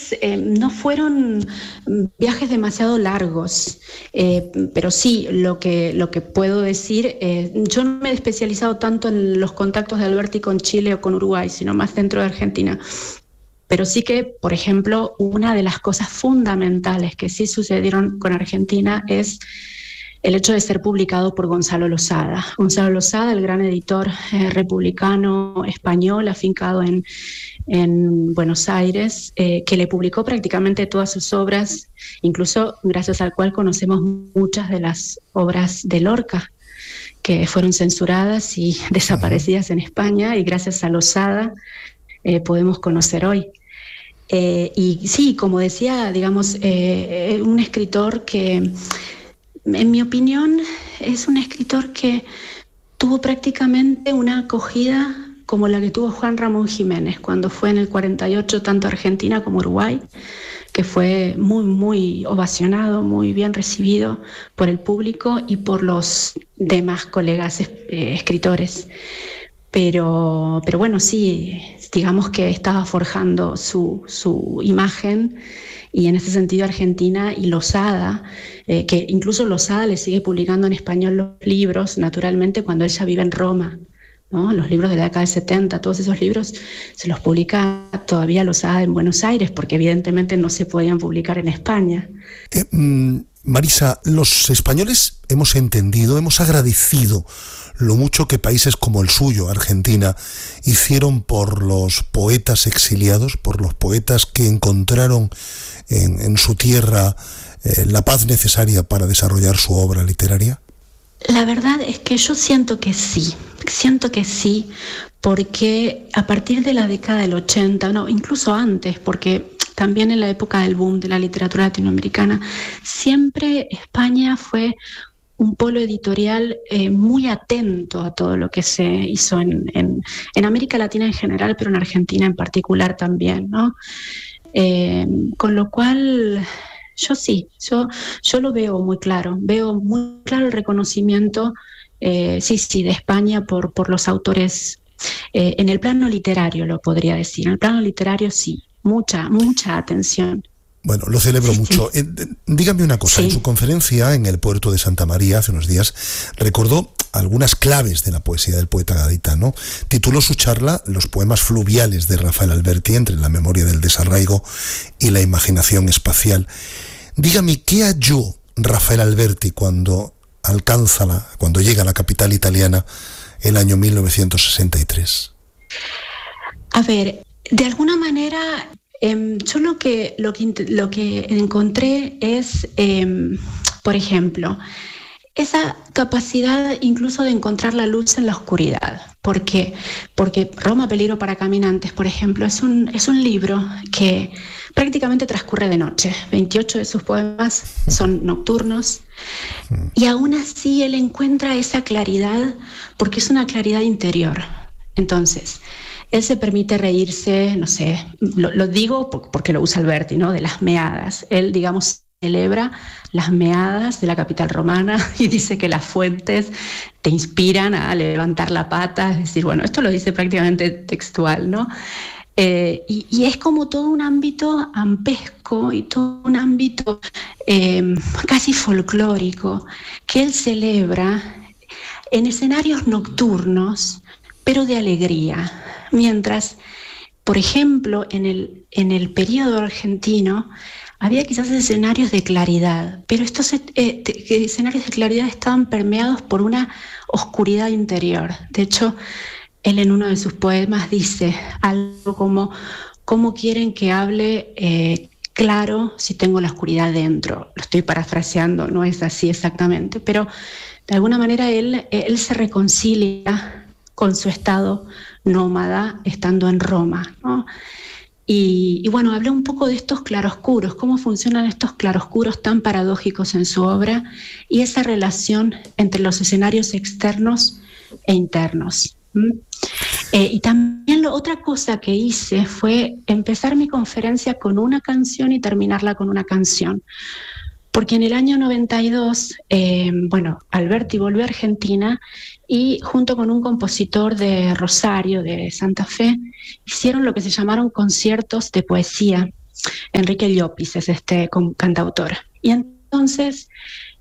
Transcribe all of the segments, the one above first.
viajes no fueron viajes demasiado largos, pero sí, lo que puedo decir, yo no me he especializado tanto en los contactos de Alberti con Chile o con Uruguay, sino más dentro de Argentina. Pero sí que, por ejemplo, una de las cosas fundamentales que sí sucedieron con Argentina es el hecho de ser publicado por Gonzalo Losada. Gonzalo Losada, el gran editor republicano español, afincado en Buenos Aires, que le publicó prácticamente todas sus obras, incluso gracias al cual conocemos muchas de las obras de Lorca, que fueron censuradas y desaparecidas en España, y gracias a Losada podemos conocer hoy. Y sí, como decía, digamos, un escritor que, en mi opinión, es un escritor que tuvo prácticamente una acogida como la que tuvo Juan Ramón Jiménez cuando fue en el 48 tanto Argentina como Uruguay, que fue muy, muy ovacionado, muy bien recibido por el público y por los demás colegas escritores. Pero bueno, sí, digamos que estaba forjando su imagen, y en ese sentido Argentina y Losada, que incluso Losada le sigue publicando en español los libros, naturalmente, cuando ella vive en Roma, ¿no? Los libros de la década del 70, todos esos libros se los publica todavía Losada en Buenos Aires, porque evidentemente no se podían publicar en España. Marisa, los españoles hemos entendido, hemos agradecido lo mucho que países como el suyo, Argentina, hicieron por los poetas exiliados, por los poetas que encontraron en su tierra la paz necesaria para desarrollar su obra literaria. La verdad es que yo siento que sí, porque a partir de la década del 80, no, incluso antes, porque también en la época del boom de la literatura latinoamericana, siempre España fue un polo editorial muy atento a todo lo que se hizo en América Latina en general, pero en Argentina en particular también, ¿no? Con lo cual, yo lo veo muy claro el reconocimiento, de España por los autores, en el plano literario, lo podría decir. En el plano literario sí, mucha atención. Bueno, lo celebro mucho. Dígame una cosa, en su conferencia en el puerto de Santa María hace unos días recordó algunas claves de la poesía del poeta gaditano. Tituló su charla Los poemas fluviales de Rafael Alberti, entre la memoria del desarraigo y la imaginación espacial. Dígame, ¿qué halló Rafael Alberti cuando llega a la capital italiana el año 1963? A ver, de alguna manera, yo lo que encontré es, por ejemplo, esa capacidad incluso de encontrar la luz en la oscuridad. ¿Por qué? Porque Roma, peligro para caminantes, por ejemplo, es un libro que prácticamente transcurre de noche. 28 de sus poemas son nocturnos, y aún así él encuentra esa claridad porque es una claridad interior. Entonces, él se permite reírse, no sé, lo digo porque lo usa Alberti, ¿no? De las meadas. Él, digamos, celebra las meadas de la capital romana y dice que las fuentes te inspiran a levantar la pata. Es decir, bueno, esto lo dice prácticamente textual, ¿no? Y es como todo un ámbito ampesco y todo un ámbito casi folclórico que él celebra en escenarios nocturnos, pero de alegría. Mientras, por ejemplo, en el periodo argentino había quizás escenarios de claridad, pero estos escenarios de claridad estaban permeados por una oscuridad interior. De hecho, él en uno de sus poemas dice algo como: ¿cómo quieren que hable claro si tengo la oscuridad dentro? Lo estoy parafraseando, no es así exactamente, pero de alguna manera él se reconcilia con su estado nómada estando en Roma, ¿no? Y bueno, hablé un poco de estos claroscuros, cómo funcionan estos claroscuros tan paradójicos en su obra, y esa relación entre los escenarios externos e internos. Y también otra cosa que hice fue empezar mi conferencia con una canción y terminarla con una canción. Porque en el año 92, Alberti volvió a Argentina y junto con un compositor de Rosario, de Santa Fe, hicieron lo que se llamaron conciertos de poesía. Enrique Llopis es este cantautor. Y entonces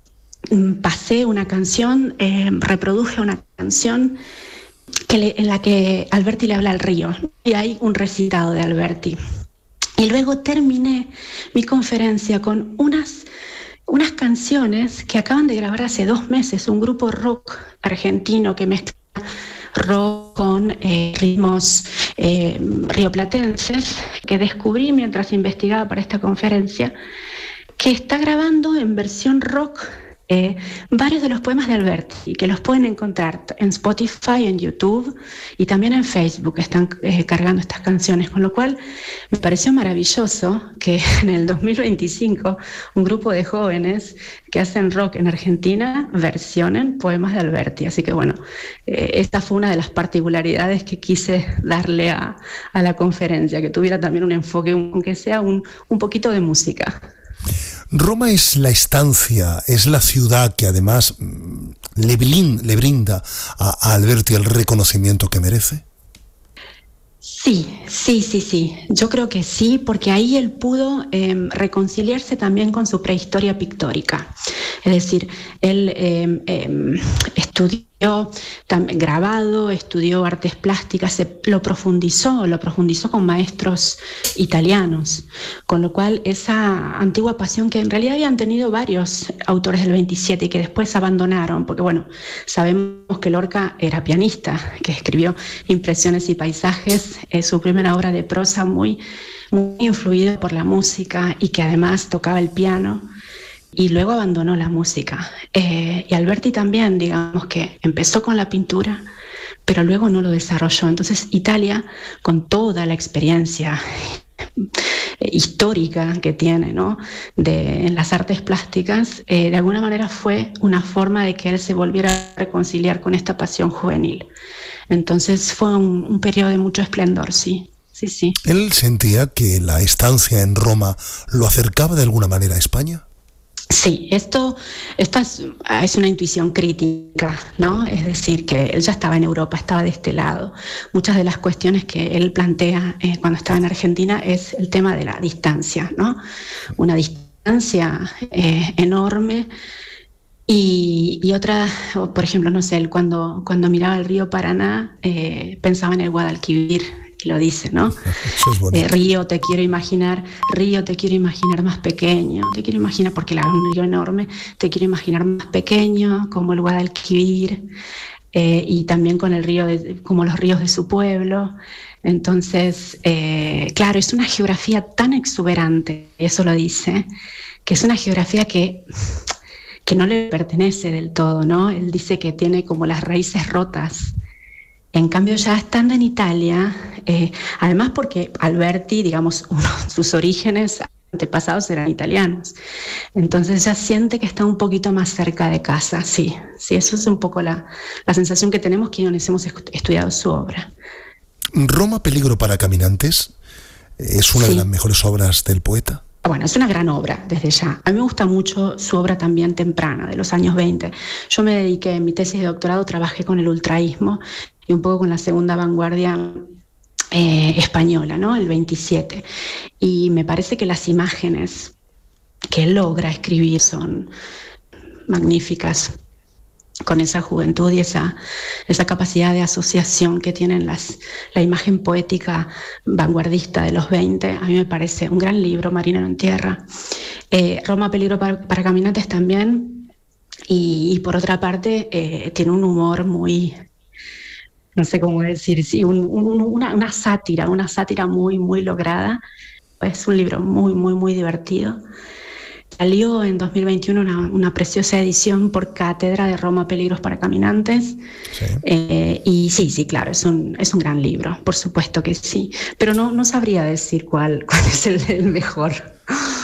pasé una canción, reproduje una canción en la que Alberti le habla al río, y hay un recitado de Alberti. Y luego terminé mi conferencia con unas canciones que acaban de grabar hace 2 meses, un grupo rock argentino que mezcla rock con ritmos rioplatenses, que descubrí mientras investigaba para esta conferencia, que está grabando en versión rock varios de los poemas de Alberti, que los pueden encontrar en Spotify, en YouTube y también en Facebook. Están cargando estas canciones, con lo cual me pareció maravilloso que en el 2025 un grupo de jóvenes que hacen rock en Argentina versionen poemas de Alberti. Así que bueno, esta fue una de las particularidades que quise darle a la conferencia, que tuviera también un enfoque, aunque sea un poquito de música. Roma es la estancia, es la ciudad que además le brinda a Alberti el reconocimiento que merece. Sí. Yo creo que sí, porque ahí él pudo reconciliarse también con su prehistoria pictórica. Es decir, él estudió grabado, estudió artes plásticas, lo profundizó con maestros italianos, con lo cual esa antigua pasión que en realidad habían tenido varios autores del 27 y que después abandonaron, porque bueno, sabemos que Lorca era pianista, que escribió Impresiones y Paisajes, su primera obra de prosa muy, muy influida por la música y que además tocaba el piano. Y luego abandonó la música. Y Alberti también, digamos que empezó con la pintura, pero luego no lo desarrolló. Entonces Italia, con toda la experiencia histórica que tiene, ¿no?, en las artes plásticas, de alguna manera fue una forma de que él se volviera a reconciliar con esta pasión juvenil. Entonces fue un periodo de mucho esplendor, sí. ¿Él sentía que la estancia en Roma lo acercaba de alguna manera a España? Sí, esta es una intuición crítica, ¿no? Es decir, que él ya estaba en Europa, estaba de este lado. Muchas de las cuestiones que él plantea cuando estaba en Argentina es el tema de la distancia, ¿no? Una distancia enorme. Y otra, por ejemplo, no sé, él cuando miraba el río Paraná pensaba en el Guadalquivir, y lo dice, ¿no? Eso es bonito. Río te quiero imaginar más pequeño, te quiero imaginar, porque es un río enorme, te quiero imaginar más pequeño, como el Guadalquivir, y también con el río, como los ríos de su pueblo. Entonces, claro, es una geografía tan exuberante, eso lo dice, que es una geografía que no le pertenece del todo, ¿no? Él dice que tiene como las raíces rotas. En cambio, ya estando en Italia, además porque Alberti, digamos, sus orígenes antepasados eran italianos, entonces ya siente que está un poquito más cerca de casa, sí, eso es un poco la sensación que tenemos quienes hemos estudiado su obra. ¿Roma, peligro para caminantes? ¿Es una de las mejores obras del poeta? Bueno, es una gran obra, desde ya. A mí me gusta mucho su obra también temprana, de los años 20. Yo me dediqué, en mi tesis de doctorado, trabajé con el ultraísmo y un poco con la segunda vanguardia española, ¿no?, el 27. Y me parece que las imágenes que él logra escribir son magníficas, con esa juventud y esa capacidad de asociación que tienen la imagen poética vanguardista de los 20. A mí me parece un gran libro, Marinero en Tierra. Roma, peligro para caminantes también. Y por otra parte, tiene un humor muy, no sé cómo decir, sí, una sátira muy, muy lograda. Es un libro muy, muy, muy divertido. Salió en 2021 una preciosa edición por Cátedra de Roma, Peligros para Caminantes. Sí. Y sí, claro, es un gran libro, por supuesto que sí. Pero no sabría decir cuál es el mejor.